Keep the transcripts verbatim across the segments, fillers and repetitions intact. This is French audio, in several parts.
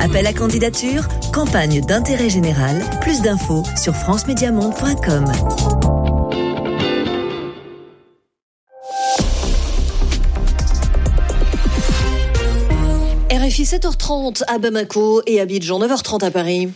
Appel à candidature, campagne d'intérêt général. Plus d'infos sur france média monde point com. R F I sept heures trente à Bamako et Abidjan neuf heures trente à Paris.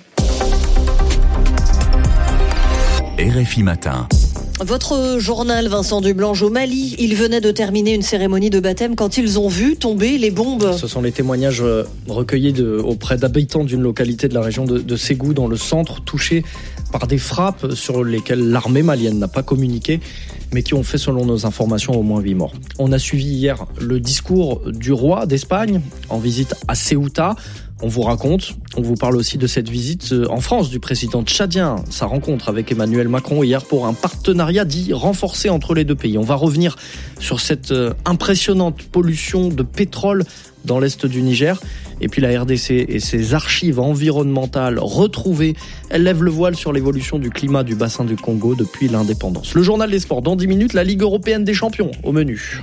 R F I Matin. Votre journal, Vincent Dublange, au Mali. Ils venaient de terminer une cérémonie de baptême quand ils ont vu tomber les bombes. Ce sont les témoignages recueillis de, auprès d'habitants d'une localité de la région de, de Ségou, dans le centre, touchés par des frappes sur lesquelles l'armée malienne n'a pas communiqué, mais qui ont fait, selon nos informations, au moins huit morts. On a suivi hier le discours du roi d'Espagne en visite à Ceuta. On vous raconte, on vous parle aussi de cette visite en France du président tchadien, sa rencontre avec Emmanuel Macron hier pour un partenariat dit renforcé entre les deux pays. On va revenir sur cette impressionnante pollution de pétrole dans l'est du Niger. Et puis la R D C et ses archives environnementales retrouvées, elles lèvent le voile sur l'évolution du climat du bassin du Congo depuis l'indépendance. Le journal des sports, dans dix minutes, la Ligue européenne des champions au menu.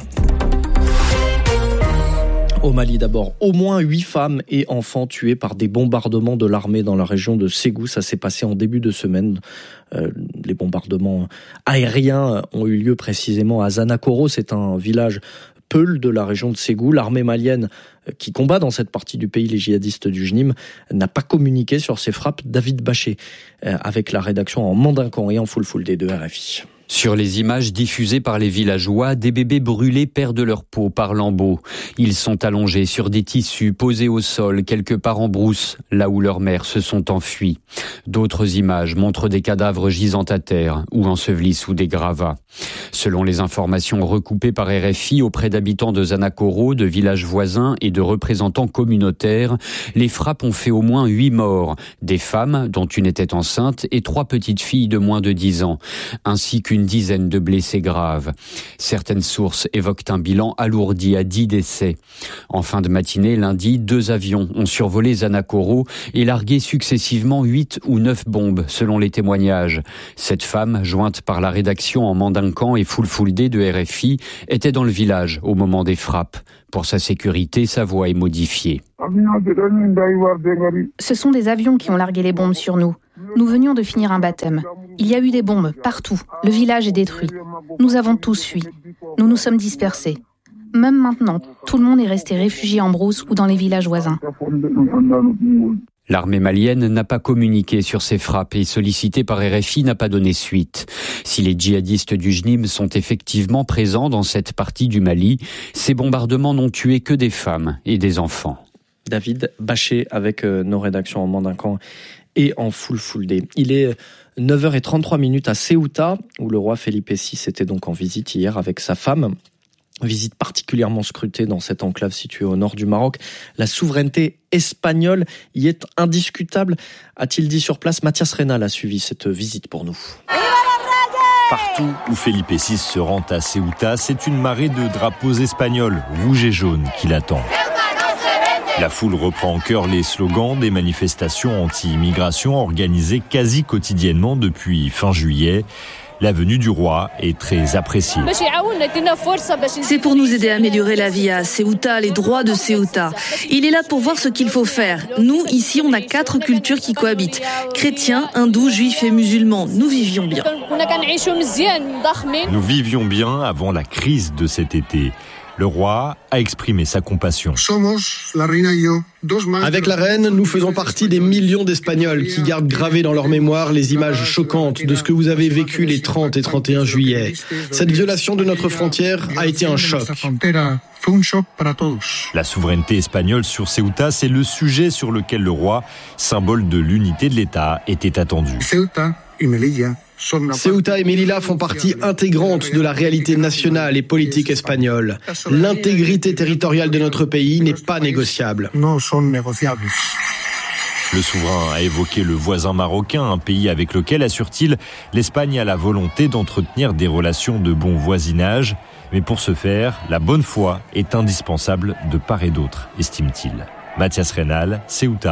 Au Mali d'abord, au moins huit femmes et enfants tués par des bombardements de l'armée dans la région de Ségou. Ça s'est passé en début de semaine. Euh, les bombardements aériens ont eu lieu précisément à Zanakoro. C'est un village Peul de la région de Ségou. L'armée malienne qui combat dans cette partie du pays les djihadistes du J N I M n'a pas communiqué sur ces frappes. David Baché euh, avec la rédaction en mandincan et en full-full de R F I. Sur les images diffusées par les villageois, des bébés brûlés perdent leur peau par lambeaux. Ils sont allongés sur des tissus posés au sol, quelque part en brousse, là où leurs mères se sont enfuies. D'autres images montrent des cadavres gisant à terre ou ensevelis sous des gravats. Selon les informations recoupées par R F I auprès d'habitants de Zanakoro, de villages voisins et de représentants communautaires, les frappes ont fait au moins huit morts, des femmes dont une était enceinte et trois petites filles de moins de dix ans, ainsi qu'une une dizaine de blessés graves. Certaines sources évoquent un bilan alourdi à dix décès. En fin de matinée, lundi, deux avions ont survolé Zanakoro et largué successivement huit ou neuf bombes, selon les témoignages. Cette femme, jointe par la rédaction en mandincan et full-full-d de R F I, était dans le village au moment des frappes. Pour sa sécurité, sa voix est modifiée. Ce sont des avions qui ont largué les bombes sur nous. Nous venions de finir un baptême. Il y a eu des bombes partout. Le village est détruit. Nous avons tous fui. Nous nous sommes dispersés. Même maintenant, tout le monde est resté réfugié en brousse ou dans les villages voisins. L'armée malienne n'a pas communiqué sur ces frappes et sollicité par R F I n'a pas donné suite. Si les djihadistes du J N I M sont effectivement présents dans cette partie du Mali, ces bombardements n'ont tué que des femmes et des enfants. David Baché avec nos rédactions en mandincan et en full-full-d. Il est neuf heures trente-trois à Ceuta, où le roi Felipe six était donc en visite hier avec sa femme. Visite particulièrement scrutée dans cette enclave située au nord du Maroc. La souveraineté espagnole y est indiscutable, a-t-il dit sur place. Mathias Reynal a suivi cette visite pour nous. Partout où Felipe six se rend à Ceuta, c'est une marée de drapeaux espagnols, rouges et jaunes, qui l'attend. La foule reprend en chœur les slogans des manifestations anti-immigration organisées quasi quotidiennement depuis fin juillet. La venue du roi est très appréciée. C'est pour nous aider à améliorer la vie à Ceuta, les droits de Ceuta. Il est là pour voir ce qu'il faut faire. Nous, ici, on a quatre cultures qui cohabitent. Chrétiens, hindous, juifs et musulmans. Nous vivions bien. Nous vivions bien avant la crise de cet été. Le roi a exprimé sa compassion. Avec la reine, nous faisons partie des millions d'Espagnols qui gardent gravées dans leur mémoire les images choquantes de ce que vous avez vécu les trente et trente et un juillet. Cette violation de notre frontière a été un choc. La souveraineté espagnole sur Ceuta, c'est le sujet sur lequel le roi, symbole de l'unité de l'État, était attendu. Ceuta et Melilla font partie intégrante de la réalité nationale et politique espagnole. L'intégrité territoriale de notre pays n'est pas négociable. Le souverain a évoqué le voisin marocain, un pays avec lequel, assure-t-il, l'Espagne a la volonté d'entretenir des relations de bon voisinage. Mais pour ce faire, la bonne foi est indispensable de part et d'autre, estime-t-il. Mathias Reynal, Ceuta,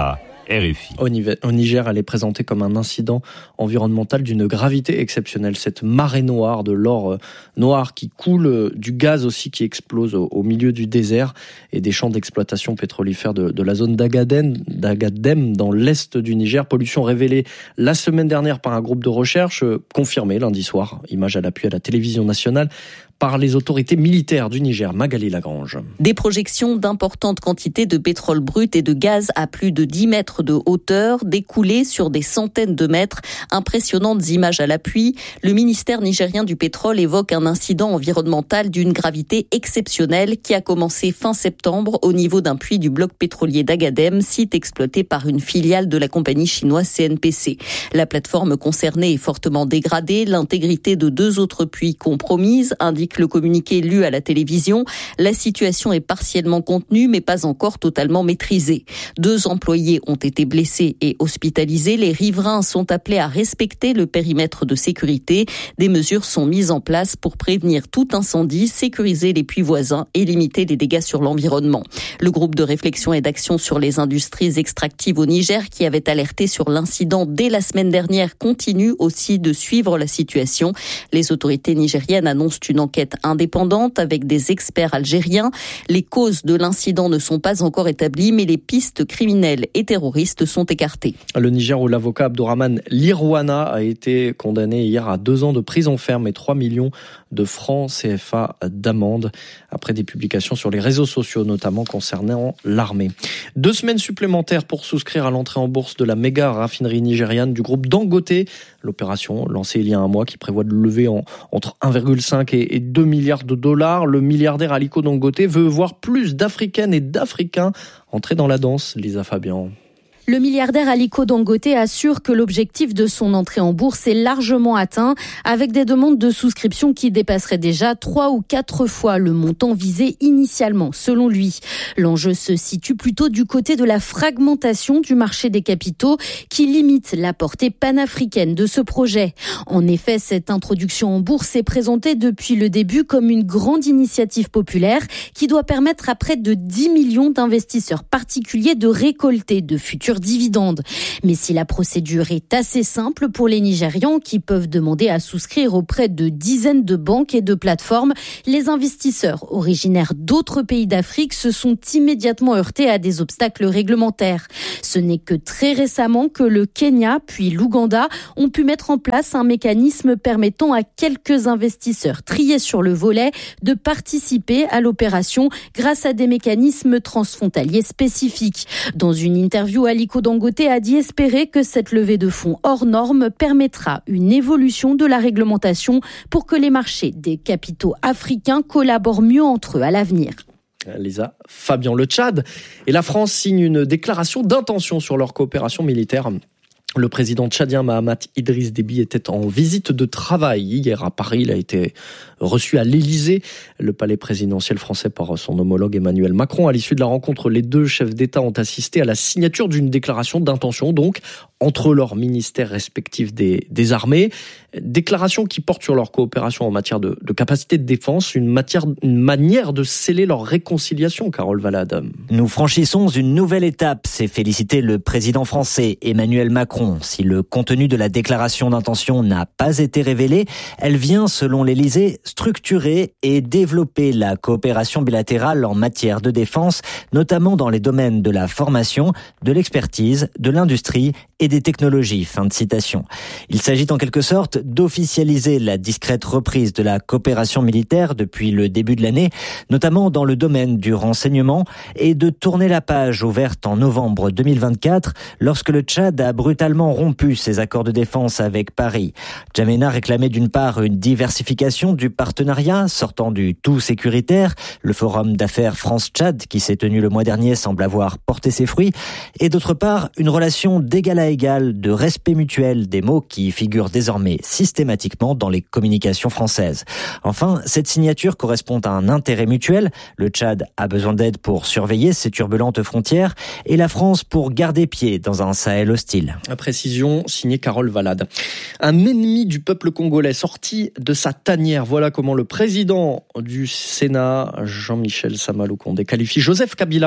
R F I. Au Niger, elle est présentée comme un incident environnemental d'une gravité exceptionnelle. Cette marée noire de l'or noir qui coule, du gaz aussi qui explose au milieu du désert et des champs d'exploitation pétrolifère de, de la zone d'Agadem, d'Agadem dans l'est du Niger. Pollution révélée la semaine dernière par un groupe de recherche, confirmée lundi soir, image à l'appui à la télévision nationale, par les autorités militaires du Niger. Magali Lagrange. Des projections d'importantes quantités de pétrole brut et de gaz à plus de dix mètres de hauteur, découlées sur des centaines de mètres. Impressionnantes images à l'appui. Le ministère nigérien du pétrole évoque un incident environnemental d'une gravité exceptionnelle qui a commencé fin septembre au niveau d'un puits du bloc pétrolier d'Agadem, site exploité par une filiale de la compagnie chinoise C N P C. La plateforme concernée est fortement dégradée, l'intégrité de deux autres puits compromise, indique le communiqué lu à la télévision. La situation est partiellement contenue, mais pas encore totalement maîtrisée. Deux employés ont été blessés et hospitalisés. Les riverains sont appelés à respecter le périmètre de sécurité. Des mesures sont mises en place pour prévenir tout incendie, sécuriser les puits voisins et limiter les dégâts sur l'environnement. Le groupe de réflexion et d'action sur les industries extractives au Niger, qui avait alerté sur l'incident dès la semaine dernière, continue aussi de suivre la situation. Les autorités nigériennes annoncent une enquête indépendante avec des experts algériens. Les causes de l'incident ne sont pas encore établies, mais les pistes criminelles et terroristes sont écartées. Le Niger, où l'avocat Abdourahmane Lirwana a été condamné hier à deux ans de prison ferme et trois millions de francs C F A d'amende après des publications sur les réseaux sociaux, notamment concernant l'armée. Deux semaines supplémentaires pour souscrire à l'entrée en bourse de la méga raffinerie nigériane du groupe Dangote. L'opération lancée il y a un mois qui prévoit de lever en, entre un virgule cinq et deux milliards de dollars. Le milliardaire Aliko Dangote veut voir plus d'Africaines et d'Africains entrer dans la danse. Lisa Fabian. Le milliardaire Aliko Dangote assure que l'objectif de son entrée en bourse est largement atteint, avec des demandes de souscription qui dépasseraient déjà trois ou quatre fois le montant visé initialement, selon lui. L'enjeu se situe plutôt du côté de la fragmentation du marché des capitaux qui limite la portée panafricaine de ce projet. En effet, cette introduction en bourse est présentée depuis le début comme une grande initiative populaire qui doit permettre à près de dix millions d'investisseurs particuliers de récolter de futurs dividendes. Mais si la procédure est assez simple pour les Nigérians qui peuvent demander à souscrire auprès de dizaines de banques et de plateformes, les investisseurs originaires d'autres pays d'Afrique se sont immédiatement heurtés à des obstacles réglementaires. Ce n'est que très récemment que le Kenya puis l'Ouganda ont pu mettre en place un mécanisme permettant à quelques investisseurs triés sur le volet de participer à l'opération grâce à des mécanismes transfrontaliers spécifiques. Dans une interview, Aliko Dangote a dit espérer que cette levée de fonds hors norme permettra une évolution de la réglementation pour que les marchés des capitaux africains collaborent mieux entre eux à l'avenir. Lisa Fabian. Le Tchad et la France signent une déclaration d'intention sur leur coopération militaire. Le président tchadien Mahamat Idriss Déby était en visite de travail hier à Paris. Il a été reçu à l'Élysée, le palais présidentiel français, par son homologue Emmanuel Macron. À l'issue de la rencontre, les deux chefs d'État ont assisté à la signature d'une déclaration d'intention, donc, entre leurs ministères respectifs des, des armées. Déclaration qui porte sur leur coopération en matière de, de capacité de défense, une, matière, une manière de sceller leur réconciliation, Carole Valade. Nous franchissons une nouvelle étape, s'est félicité le président français Emmanuel Macron. Si le contenu de la déclaration d'intention n'a pas été révélé, elle vient, selon l'Élysée, structurer et développer la coopération bilatérale en matière de défense, notamment dans les domaines de la formation, de l'expertise, de l'industrie et des technologies. Fin de citation. Il s'agit en quelque sorte d'officialiser la discrète reprise de la coopération militaire depuis le début de l'année, notamment dans le domaine du renseignement, et de tourner la page ouverte en novembre deux mille vingt-quatre, lorsque le Tchad a brutalement rompu ses accords de défense avec Paris. N'Djamena réclamait d'une part une diversification du partenariat, sortant du tout sécuritaire. Le forum d'affaires France-Tchad, qui s'est tenu le mois dernier, semble avoir porté ses fruits. Et d'autre part, une relation d'égal à égal, de respect mutuel, des mots qui figurent désormais systématiquement dans les communications françaises. Enfin, cette signature correspond à un intérêt mutuel. Le Tchad a besoin d'aide pour surveiller ses turbulentes frontières et la France pour garder pied dans un Sahel hostile. La précision signée Carole Valade. Un ennemi du peuple congolais sorti de sa tanière. Voilà comment le président du Sénat, Jean-Michel Sama Lukonde, qualifie Joseph Kabila,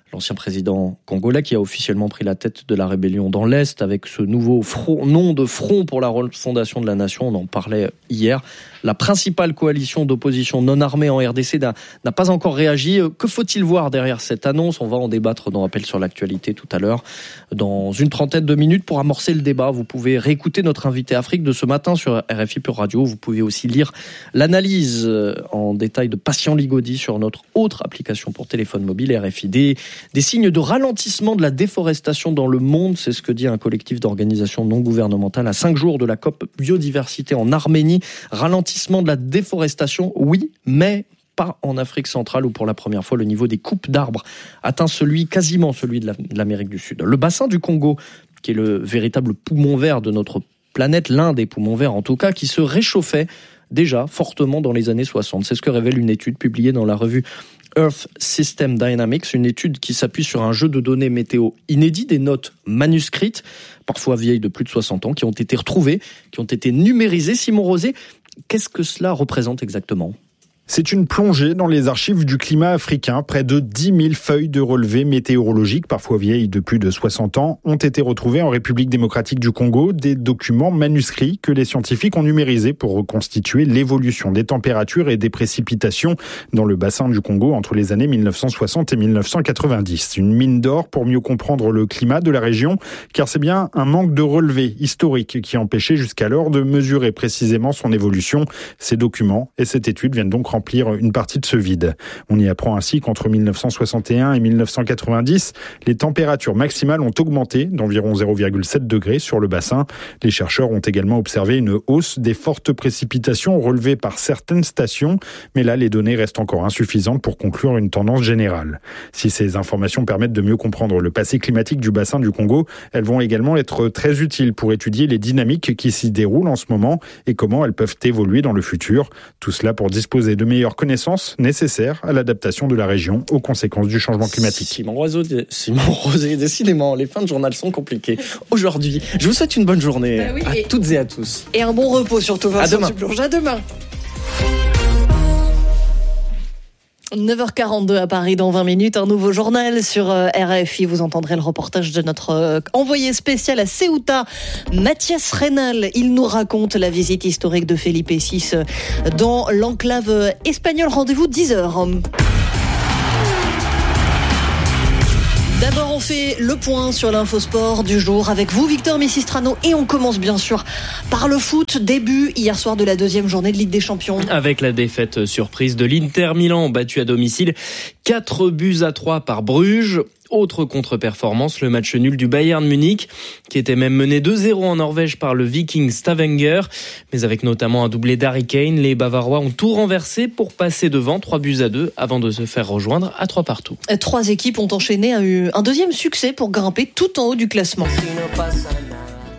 L'ancien président congolais qui a officiellement pris la tête de la rébellion dans l'Est avec ce nouveau front, nom de Front pour la refondation de la nation, on en parlait hier. La principale coalition d'opposition non armée en R D C n'a, n'a pas encore réagi. Que faut-il voir derrière cette annonce ? On va en débattre dans Rappel sur l'actualité tout à l'heure. Dans une trentaine de minutes pour amorcer le débat, vous pouvez réécouter notre invité Afrique de ce matin sur R F I Pure Radio. Vous pouvez aussi lire l'analyse en détail de Patient Ligaudy sur notre autre application pour téléphone mobile R F I. Des, des signes de ralentissement de la déforestation dans le monde, c'est ce que dit un collectif d'organisations non gouvernementales à cinq jours de la COP Biodiversité en Arménie. Ralentissement de la déforestation, oui, mais pas en Afrique centrale où pour la première fois le niveau des coupes d'arbres atteint celui, quasiment celui de, la, de l'Amérique du Sud. Le bassin du Congo, qui est le véritable poumon vert de notre planète, l'un des poumons verts en tout cas, qui se réchauffait déjà fortement dans les années soixante. C'est ce que révèle une étude publiée dans la revue Earth System Dynamics, une étude qui s'appuie sur un jeu de données météo inédit, des notes manuscrites, parfois vieilles de plus de soixante ans, qui ont été retrouvées, qui ont été numérisées. Simon Rosé, qu'est-ce que cela représente exactement ? C'est une plongée dans les archives du climat africain. Près de dix mille feuilles de relevés météorologiques, parfois vieilles de plus de soixante ans, ont été retrouvées en République démocratique du Congo. Des documents manuscrits que les scientifiques ont numérisés pour reconstituer l'évolution des températures et des précipitations dans le bassin du Congo entre les années mille neuf cent soixante et mille neuf cent quatre-vingt-dix. Une mine d'or pour mieux comprendre le climat de la région, car c'est bien un manque de relevés historiques qui empêchait jusqu'alors de mesurer précisément son évolution. Ces documents et cette étude viennent donc remplir une partie de ce vide. On y apprend ainsi qu'entre mille neuf cent soixante et un et mille neuf cent quatre-vingt-dix, les températures maximales ont augmenté d'environ zéro virgule sept degrés sur le bassin. Les chercheurs ont également observé une hausse des fortes précipitations relevées par certaines stations, mais là, les données restent encore insuffisantes pour conclure une tendance générale. Si ces informations permettent de mieux comprendre le passé climatique du bassin du Congo, elles vont également être très utiles pour étudier les dynamiques qui s'y déroulent en ce moment et comment elles peuvent évoluer dans le futur. Tout cela pour disposer de meilleures connaissances nécessaires à l'adaptation de la région aux conséquences du changement climatique. Simon Rosé, Simon Rosé, décidément, les fins de journal sont compliquées. Aujourd'hui, je vous souhaite une bonne journée bah oui, à et, toutes et à tous. Et un bon repos surtout, Vincent Duplonge. À demain. neuf heures quarante-deux à Paris, dans vingt minutes, un nouveau journal sur R F I. Vous entendrez le reportage de notre envoyé spécial à Ceuta, Mathias Reynal. Il nous raconte la visite historique de Felipe six dans l'enclave espagnole. Rendez-vous dix heures. D'abord, on fait le point sur l'infosport du jour avec vous, Victor Missistrano. Et on commence bien sûr par le foot. Début hier soir de la deuxième journée de Ligue des Champions. Avec la défaite surprise de l'Inter Milan, battu à domicile quatre buts à trois par Bruges. Autre contre-performance, le match nul du Bayern Munich, qui était même mené deux zéro en Norvège par le Viking Stavanger. Mais avec notamment un doublé d'Harry Kane, les Bavarois ont tout renversé pour passer devant trois buts à deux avant de se faire rejoindre à trois partout. Trois équipes ont enchaîné un deuxième succès pour grimper tout en haut du classement.